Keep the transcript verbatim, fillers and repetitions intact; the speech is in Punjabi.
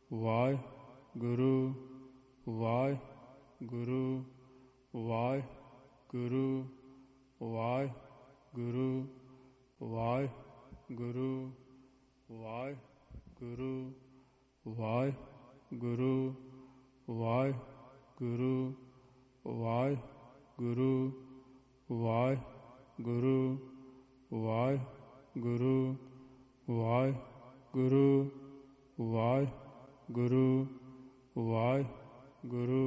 ਵਾਹਿਗੁਰੂ ਵਾਹਿਗੁਰੂ ਵਾਹਿਗੁਰੂ ਵਾਹਿਗੁਰੂ ਵਾਹਿਗੁਰੂ ਵਾਹਿਗੁਰੂ ਵਾਹਿਗੁਰੂ ਵਾਹਿਗੁਰੂ ਵਾਹਿਗੁਰੂ ਵਾਹਿਗੁਰੂ ਵਾਹਿਗੁਰੂ ਵਾਹਿਗੁਰੂ ਵਾਹਿਗੁਰੂ ਵਾਹਿਗੁਰੂ